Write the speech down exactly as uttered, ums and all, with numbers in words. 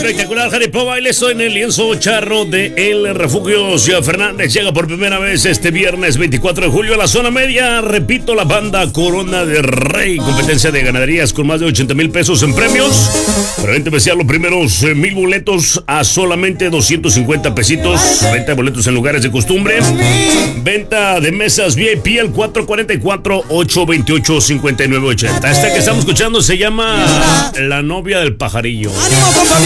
Espectacular, Jaripeo Baile, soy en el lienzo charro de El Refugio. Ciudad Fernández llega por primera vez este viernes veinticuatro de julio a la zona media. Repito, la banda Corona de Rey, competencia de ganaderías con más de ochenta mil pesos en premios. Preventa especial, los primeros eh, mil boletos a solamente doscientos cincuenta pesitos. Venta de boletos en lugares de costumbre. Venta de mesas V I P al cuatro cuatro cuatro, ocho dos ocho, cinco nueve ocho cero. Esta que estamos escuchando se llama La novia del pajarillo.